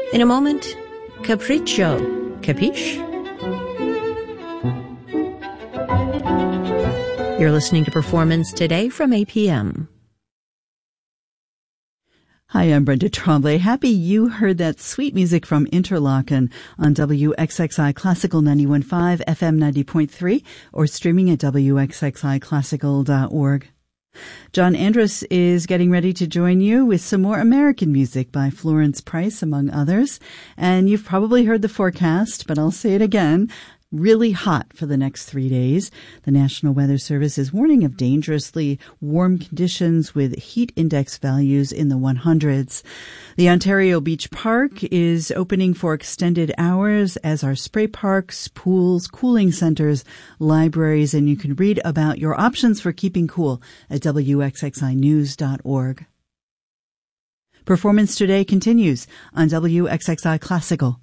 In a moment, Capriccio. Capiche? You're listening to Performance Today from APM. Hi, I'm Brenda Tremblay. Happy you heard that sweet music from Interlaken on WXXI Classical 91.5 FM 90.3 or streaming at WXXIClassical.org. John Andrus is getting ready to join you with some more American music by Florence Price, among others. And you've probably heard the forecast, but I'll say it again. Really hot for the next 3 days. The National Weather Service is warning of dangerously warm conditions with heat index values in the 100s. The Ontario Beach Park is opening for extended hours, as are spray parks, pools, cooling centers, libraries, and you can read about your options for keeping cool at WXXInews.org. Performance Today continues on WXXI Classical.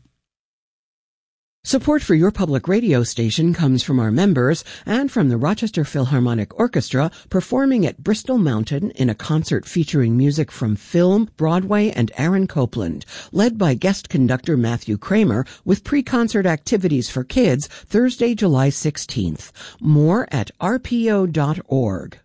Support for your public radio station comes from our members and from the Rochester Philharmonic Orchestra performing at Bristol Mountain in a concert featuring music from film, Broadway, and Aaron Copland, led by guest conductor Matthew Kramer with pre-concert activities for kids Thursday, July 16th. More at rpo.org.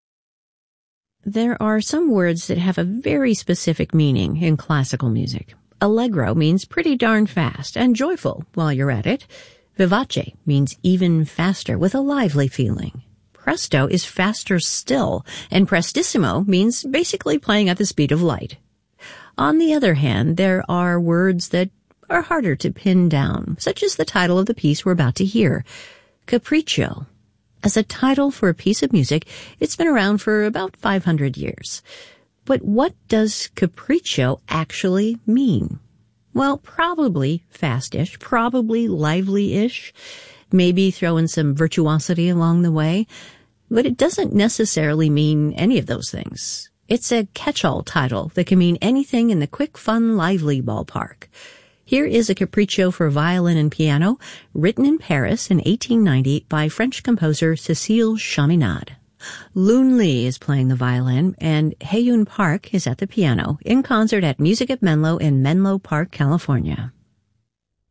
There are some words that have a very specific meaning in classical music. Allegro means pretty darn fast and joyful while you're at it. Vivace means even faster with a lively feeling. Presto is faster still, and prestissimo means basically playing at the speed of light. On the other hand, there are words that are harder to pin down, such as the title of the piece we're about to hear, Capriccio. As a title for a piece of music, it's been around for about 500 years. But what does capriccio actually mean? Well, probably fast-ish, probably lively-ish, maybe throw in some virtuosity along the way, but it doesn't necessarily mean any of those things. It's a catch-all title that can mean anything in the quick, fun, lively ballpark. Here is a capriccio for violin and piano, written in Paris in 1890 by French composer Cécile Chaminade. Loon Lee is playing the violin, and Hae-Yoon Park is at the piano, in concert at Music at Menlo in Menlo Park, California.